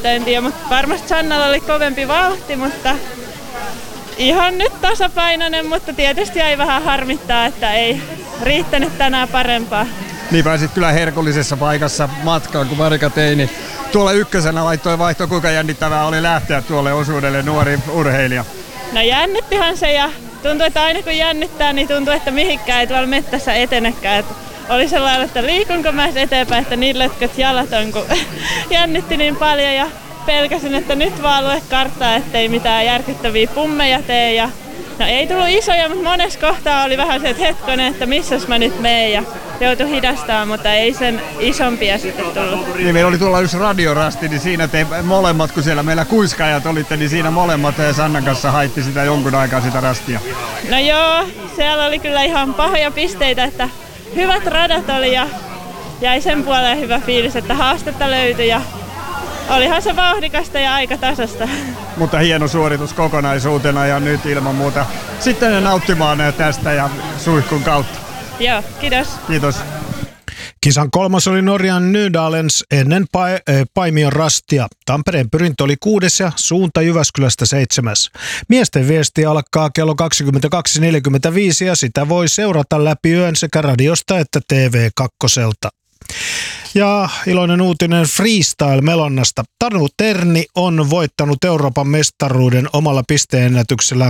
että en tiedä, mutta varmasti Sannalla oli kovempi vauhti, mutta ihan nyt tasapainoinen, mutta tietysti jäi vähän harmittaa, että ei riittänyt tänään parempaa. Niin pääsit kyllä herkullisessa paikassa matkaan, kun Marika Teini tuolla ykkösenä laittoi vaihtoon. Kuinka jännittävää oli lähteä tuolle osuudelle, nuori urheilija? No jännittihän se ja tuntui, että aina kun jännittää, niin tuntuu, että mihinkään ei tuolla mettässä etenekään. Että oli sellainen, että liikunko mä eteenpäin, että niin lötkät jalat on, kun jännitti niin paljon ja pelkäsin, että nyt vaan lue karttaa, ettei mitään järkyttäviä pummeja tee. Ja no ei tullut isoja, mutta monessa kohtaa oli vähän se, että hetkonen, että missäs mä nyt meen ja joutui hidastamaan, mutta ei sen isompia sitten tullut. Niin meillä oli tuolla yksi radiorasti, niin siinä te molemmat, kun siellä meillä kuiskaajat olitte, niin siinä molemmat Sannan kanssa haitti sitä jonkun aikaa sitä rastia. No joo, siellä oli kyllä ihan pahoja pisteitä, että hyvät radat oli ja jäi sen puoleen hyvä fiilis, että haastetta löytyi ja olihan se vauhdikasta ja aika tasasta. Mutta hieno suoritus kokonaisuutena ja nyt ilman muuta sitten nauttimaan tästä ja suihkun kautta. Joo, kiitos. Kiitos. Kisan kolmas oli Norjan Nydalens ennen Paimion rastia. Tampereen pyrintö oli 6. ja suunta Jyväskylästä 7. Miesten viesti alkaa kello 22.45 ja sitä voi seurata läpi yön sekä radiosta että TV2. Ja iloinen uutinen freestyle-melonnasta. Tanu Terni on voittanut Euroopan mestaruuden omalla pisteennätyksellään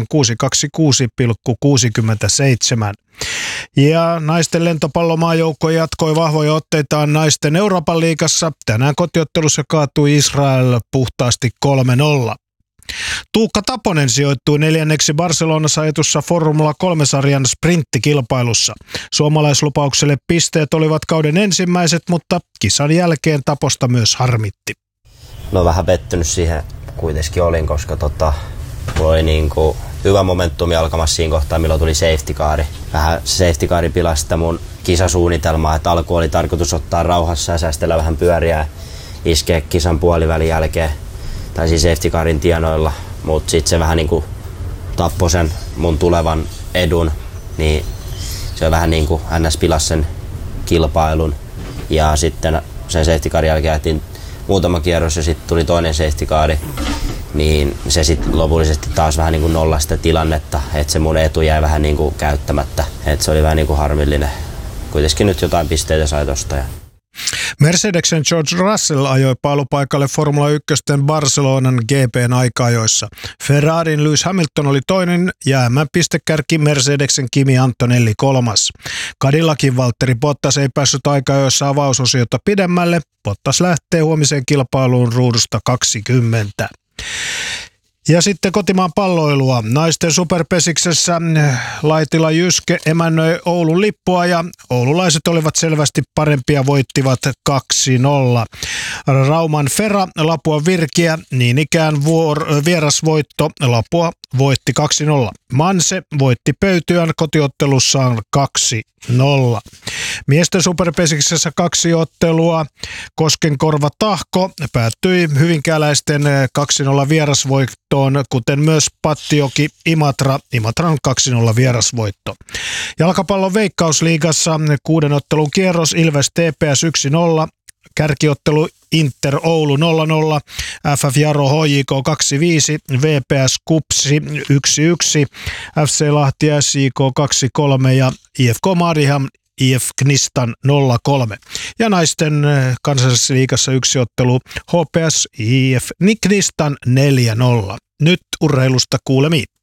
626,67. Ja naisten lentopallomaajoukko jatkoi vahvoja otteitaan naisten Euroopan liigassa. Tänään kotiottelussa kaatui Israel puhtaasti 3-0. Tuukka Taponen sijoittui 4. Barcelonassa ajetussa Formula 3-sarjan sprinttikilpailussa. Suomalaislupaukselle pisteet olivat kauden ensimmäiset, mutta kisan jälkeen Taposta myös harmitti. No vähän pettynyt siihen kuitenkin olin, koska oli niinku hyvä momentumi alkamassa siinä kohtaa, milloin tuli safety car. Vähän safety car pilasi sitä mun kisasuunnitelmaa, että alku oli tarkoitus ottaa rauhassa ja säästellä vähän pyöriä ja iskeä kisan puolivälin jälkeen. Tai siis safety carin tienoilla, mutta sitten se vähän niinku tappoi sen mun tulevan edun, niin se vähän niinku ns. Pilasi sen kilpailun. Ja sitten sen safety carin jälkeen jätin muutama kierros ja sitten tuli toinen safety car, niin se sitten lopullisesti taas vähän niinku nollasi sitä tilannetta, että se mun etu jäi vähän niinku käyttämättä, että se oli vähän niinku harmillinen. Kuitenkin nyt jotain pisteitä sai tosta. Mercedesen George Russell ajoi pailupaikalle Formula 1 Barcelonan GP:n aika-ajoissa. Ferrarin Lewis Hamilton oli toinen ja M-pistekärki Mercedesen Kimi Antonelli 3. Cadillacin Valtteri Bottas ei päässyt aika-ajoissa avausosiota pidemmälle. Bottas lähtee huomiseen kilpailuun ruudusta 20. Ja sitten kotimaan palloilua. Naisten superpesiksessä Laitila Jyske emännöi Oulun lippua ja oululaiset olivat selvästi parempia, voittivat 2-0. Rauman Fera Lapua Virkiä, niin ikään vierasvoitto, Lapua voitti 2-0. Manse voitti Pöytyän kotiottelussaan 2-0. Miesten superpesiksessä 2 ottelua. Koskenkorva Tahko päättyi hyvinkääläisten 2-0 vierasvoittoon, kuten myös Pattioki Imatra. Imatran 2-0 vierasvoitto. Jalkapallon Veikkausliigassa 6 ottelun kierros Ilves TPS 1-0. Kärkiottelu Inter Oulu 0-0, FF Jaro HJK 2-5, VPS Kupsi 1-1, FC Lahti SJK 2-3 ja IFK Mariehamn IF Knistan 0-3. Ja naisten kansallisessa liigassa 1 ottelu HPS IF Knistan 4-0. Nyt urheilusta kuulemiin.